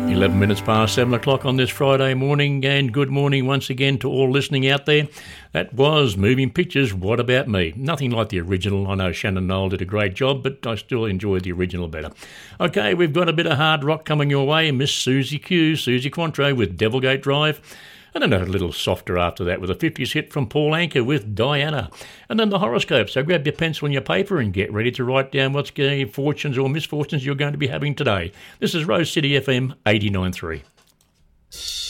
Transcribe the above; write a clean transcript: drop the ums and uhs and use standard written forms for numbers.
11 minutes past 7 o'clock on this Friday morning, and good morning once again to all listening out there. That was Moving Pictures, What About Me? Nothing like the original. I know Shannon Noel did a great job, but I still enjoyed the original better. Okay, we've got a bit of hard rock coming your way. Miss Susie Quantrill with Devilgate Drive. And then a little softer after that with a 50s hit from Paul Anka with Diana. And then the horoscope. So grab your pencil and your paper and get ready to write down what's fortunes or misfortunes you're going to be having today. This is Rose City FM 89.3.